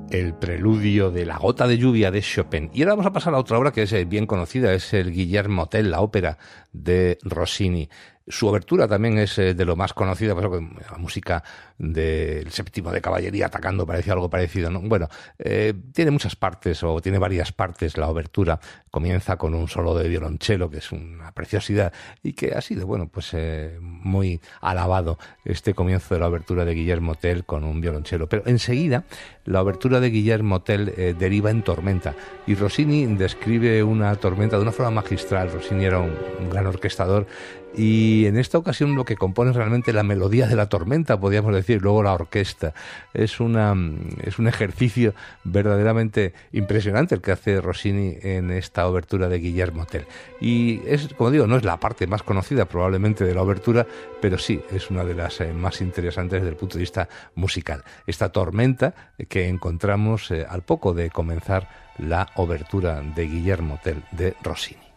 el preludio de La gota de lluvia de Chopin. Y ahora vamos a pasar a otra obra que es bien conocida, es el Guillermo Tell, la ópera de Rossini. Su obertura también es de lo más conocida, por eso la música del séptimo de caballería atacando parece algo parecido, ¿no? Bueno, tiene muchas partes, o tiene varias partes la obertura. Comienza con un solo de violonchelo, que es una preciosidad, y que ha sido, bueno, pues muy alabado este comienzo de la obertura de Guillermo Tell con un violonchelo. Pero enseguida, la obertura de Guillermo Tell deriva en tormenta, y Rossini describe una tormenta de una forma magistral. Rossini era un gran orquestador, y en esta ocasión lo que compone es realmente la melodía de la tormenta, podríamos decir, luego la orquesta. Es un ejercicio verdaderamente impresionante el que hace Rossini en esta obertura de Guillermo Tell. Y es, como digo, no es la parte más conocida probablemente de la obertura, pero sí es una de las más interesantes desde el punto de vista musical. Esta tormenta que encontramos al poco de comenzar la obertura de Guillermo Tell de Rossini.